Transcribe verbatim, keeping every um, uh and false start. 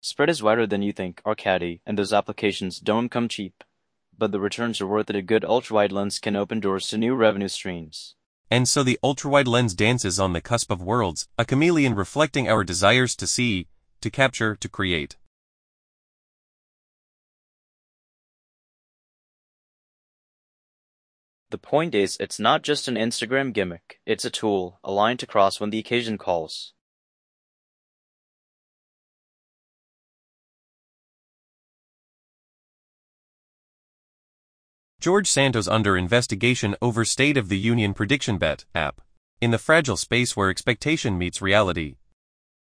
Spread is wider than you think, Arcadi, and those applications don't come cheap. But the returns are worth it. A good ultra-wide lens can open doors to new revenue streams. And so the ultra-wide lens dances on the cusp of worlds, a chameleon reflecting our desires to see, to capture, to create. The point is, it's not just an Instagram gimmick. It's a tool, a line to cross when the occasion calls. George Santos under investigation over State of the Union Prediction Bet app. In the fragile space where expectation meets reality,